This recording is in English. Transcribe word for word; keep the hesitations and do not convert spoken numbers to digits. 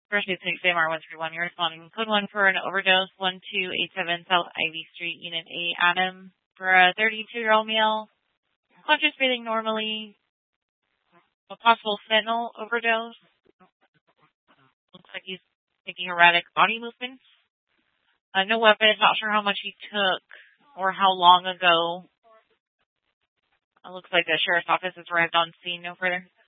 First aid six A M R one three one. You're responding. Code one for an overdose. one two eight seven South Ivy Street, Unit eight. Adam for a thirty-two-year-old male. Conscious, breathing normally. A possible fentanyl overdose. Looks like he's making erratic body movements. Uh, no weapons. Not sure how much he took or how long ago. It looks like the sheriff's office has arrived on scene. No further.